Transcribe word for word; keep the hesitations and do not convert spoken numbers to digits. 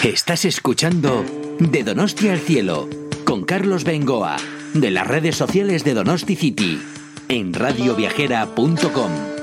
Estás escuchando De Donosti al Cielo con Carlos Bengoa, de las redes sociales de Donosti City, en radioviajera punto com.